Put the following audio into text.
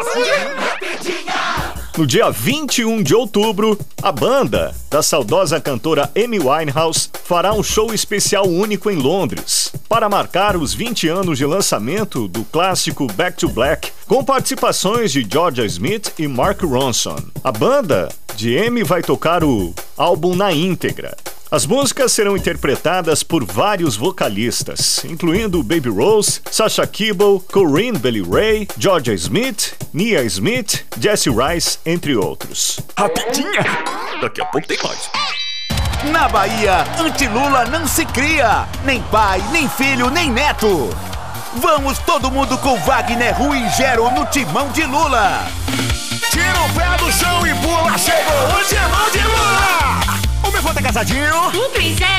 No dia 21 de outubro, a banda da saudosa cantora Amy Winehouse fará um show especial único em Londres, para marcar os 20 anos de lançamento do clássico Back to Black, com participações de Georgia Smith e Mark Ronson. A banda de Amy vai tocar o álbum na íntegra. As músicas serão interpretadas por vários vocalistas, incluindo Baby Rose, Sasha Kibble, Corinne Bailey Rae, Georgia Smith, Nia Smith, Jessie Rice, entre outros. Rapidinha! Daqui a pouco tem mais. Na Bahia, anti-Lula não se cria, nem pai, nem filho, nem neto. Vamos todo mundo com Wagner, Rui e Gero no timão de Lula. Tira o pé do chão e pula, chegou o timão de Lula! O meu vô tá casadinho.